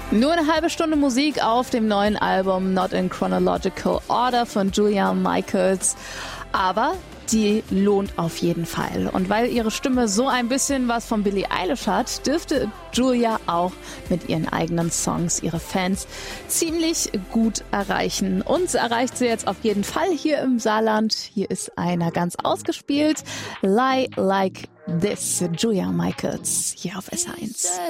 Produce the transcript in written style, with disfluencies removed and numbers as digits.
Nur eine halbe Stunde Musik auf dem neuen Album Not in Chronological Order von Julia Michaels. Aber die lohnt auf jeden Fall. Und weil ihre Stimme so ein bisschen was von Billie Eilish hat, dürfte Julia auch mit ihren eigenen Songs ihre Fans ziemlich gut erreichen. Uns erreicht sie jetzt auf jeden Fall hier im Saarland. Hier ist einer ganz ausgespielt. Lie Like This, Julia Michaels, hier auf SH1.